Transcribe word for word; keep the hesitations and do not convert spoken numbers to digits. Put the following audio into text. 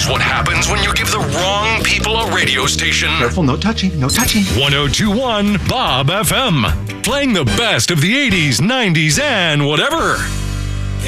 what happens when you give the wrong people a radio station. Careful, no touching, no touching. one oh two point one Bob F M. Playing the best of the eighties, nineties, and whatever.